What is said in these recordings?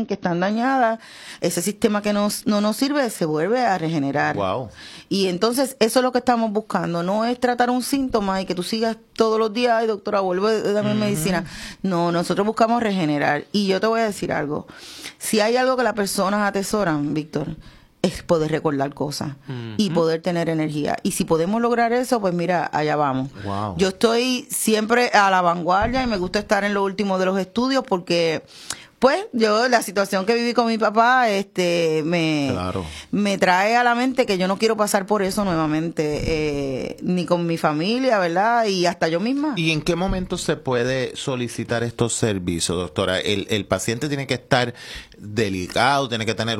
que están dañadas, ese sistema que no nos sirve se vuelve a regenerar. Wow. Y entonces eso es lo que estamos buscando, no es tratar un síntoma y que tú sigas todos los días, ay doctora, vuelvo a darme medicina. No, nosotros buscamos regenerar. Y yo te voy a decir algo, si hay algo que las personas atesoran, Víctor, es poder recordar cosas y poder tener energía. Y si podemos lograr eso, pues mira, allá vamos. Wow. Yo estoy siempre a la vanguardia y me gusta estar en lo último de los estudios porque, pues, yo la situación que viví con mi papá, me trae a la mente que yo no quiero pasar por eso nuevamente, ni con mi familia, ¿verdad? Y hasta yo misma. ¿Y en qué momento se puede solicitar estos servicios, doctora? ¿El paciente tiene que estar delicado, tiene que tener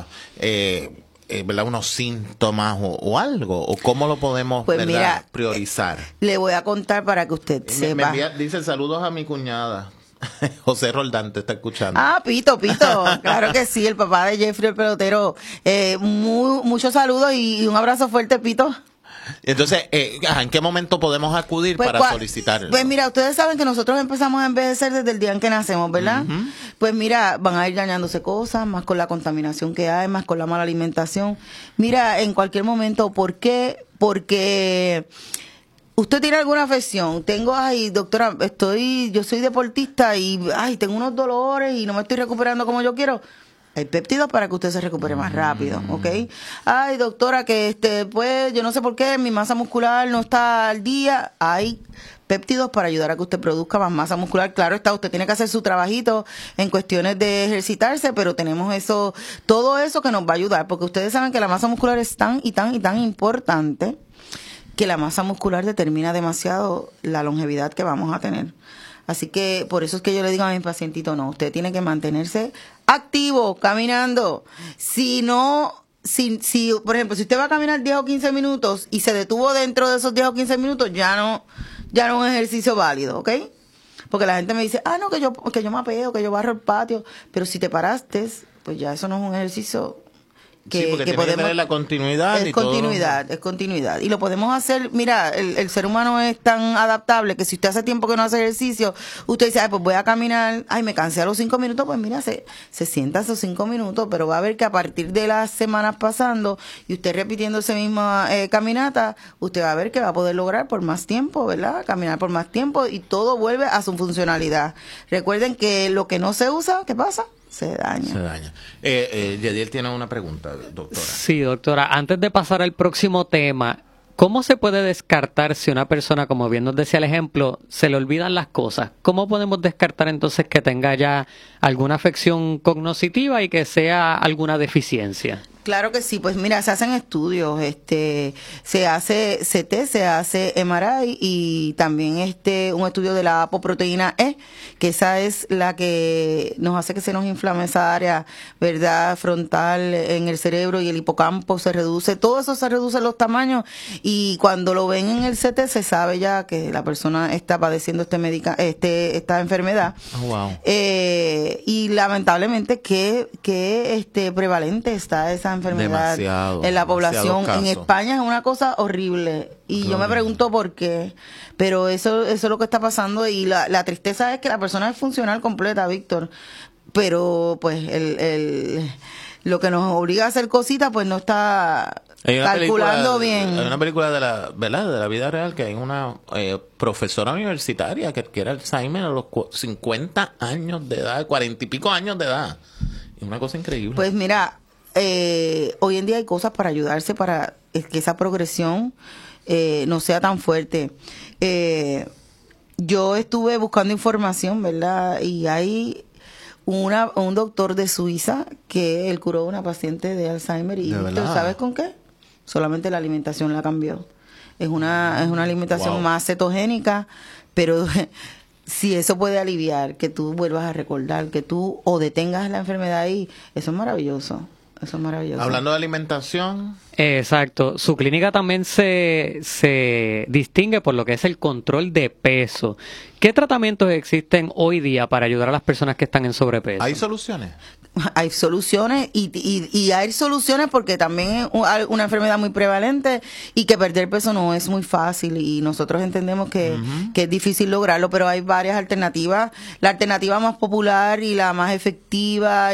¿verdad? Unos síntomas o algo? ¿O cómo lo podemos, pues ¿verdad? Mira, priorizar? Le voy a contar para que usted sepa. Dice saludos a mi cuñada. José Roldán te está escuchando. Ah, Pito, claro que sí, el papá de Jeffrey el pelotero. Muchos saludos y un abrazo fuerte, Pito. Entonces, ¿en qué momento podemos acudir para solicitarlo? Pues mira, ustedes saben que nosotros empezamos a envejecer desde el día en que nacemos, ¿verdad? Pues mira, van a ir dañándose cosas, más con la contaminación que hay, más con la mala alimentación. Mira, en cualquier momento, ¿por qué? Porque usted tiene alguna afección. Doctora, yo soy deportista y tengo unos dolores y no me estoy recuperando como yo quiero. Hay péptidos para que usted se recupere más rápido, ¿ok? Ay, doctora, que pues yo no sé por qué mi masa muscular no está al día. Hay péptidos para ayudar a que usted produzca más masa muscular. Claro está, usted tiene que hacer su trabajito en cuestiones de ejercitarse, pero tenemos todo eso que nos va a ayudar, porque ustedes saben que la masa muscular es tan y tan y tan importante que la masa muscular determina demasiado la longevidad que vamos a tener. Así que por eso es que yo le digo a mi pacientito, no, usted tiene que mantenerse activo, caminando. Si, por ejemplo, si usted va a caminar 10 o 15 minutos y se detuvo dentro de esos 10 o 15 minutos, ya no es un ejercicio válido, ¿ok? Porque la gente me dice, no, que yo mapeo, que yo barro el patio. Pero si te paraste, pues ya eso no es un ejercicio sí, porque tiene que tener la continuidad. Es continuidad. Y lo podemos hacer, mira, el ser humano es tan adaptable que si usted hace tiempo que no hace ejercicio, usted dice, pues voy a caminar, me cansé a los 5 minutos, pues mira, se sienta esos 5 minutos, pero va a ver que a partir de las semanas pasando y usted repitiendo esa misma caminata, usted va a ver que va a poder lograr por más tiempo, ¿verdad? Caminar por más tiempo y todo vuelve a su funcionalidad. Recuerden que lo que no se usa, ¿qué pasa? Se daña. Yadiel tiene una pregunta, doctora. Sí, doctora. Antes de pasar al próximo tema, ¿cómo se puede descartar si una persona, como bien nos decía el ejemplo, se le olvidan las cosas? ¿Cómo podemos descartar entonces que tenga ya alguna afección cognitiva y que sea alguna deficiencia? Claro que sí, pues mira, se hacen estudios, se hace CT, se hace MRI y también un estudio de la apoproteína E, que esa es la que nos hace que se nos inflame esa área, ¿verdad? Frontal en el cerebro y el hipocampo se reduce, todo eso se reduce los tamaños y cuando lo ven en el CT se sabe ya que la persona está padeciendo esta enfermedad. Oh, wow. Y lamentablemente que prevalente está esa enfermedad en la población. En España es una cosa horrible y yo me pregunto por qué, pero eso es lo que está pasando y la tristeza es que la persona es funcional completa, Víctor, pero pues lo que nos obliga a hacer cositas pues no está calculando bien. Hay una película de la vida real que hay una profesora universitaria que adquiere Alzheimer a los 50 años de edad, 40 y pico años de edad. Es una cosa increíble. Pues mira, hoy en día hay cosas para ayudarse para que esa progresión no sea tan fuerte. Yo estuve buscando información, ¿verdad? Y hay un doctor de Suiza que él curó a una paciente de Alzheimer y ¿tú sabes con qué? Solamente la alimentación la cambió. Es una alimentación más cetogénica, pero si eso puede aliviar que tú vuelvas a recordar, que tú o detengas la enfermedad ahí, eso es maravilloso. Eso es maravilloso. Hablando de alimentación. Exacto. Su clínica también se distingue por lo que es el control de peso. ¿Qué tratamientos existen hoy día para ayudar a las personas que están en sobrepeso? ¿Hay soluciones? Hay soluciones y hay soluciones porque también es una enfermedad muy prevalente y que perder peso no es muy fácil y nosotros entendemos que es difícil lograrlo, pero hay varias alternativas. La alternativa más popular y la más efectiva